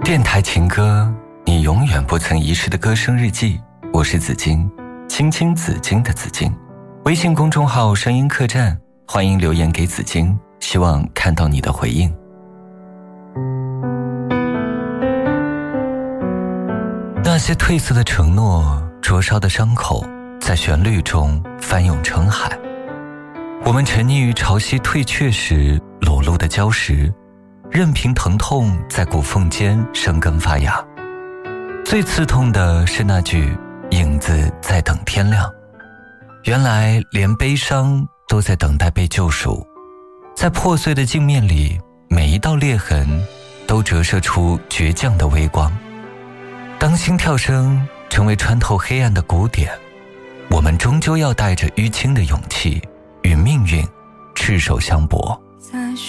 电台情歌，你永远不曾遗失的歌声日记。我是紫金，青青紫金的紫金。微信公众号声音客栈，欢迎留言给紫金，希望看到你的回应。那些褪色的承诺，灼烧的伤口，在旋律中翻涌成海。我们沉溺于潮汐退却时裸露的礁石，任凭疼痛在骨缝间生根发芽。最刺痛的是那句影子在等天亮。原来连悲伤都在等待被救赎。在破碎的镜面里，每一道裂痕都折射出倔强的微光。当心跳声成为穿透黑暗的鼓点，我们终究要带着淤青的勇气与命运赤手相搏。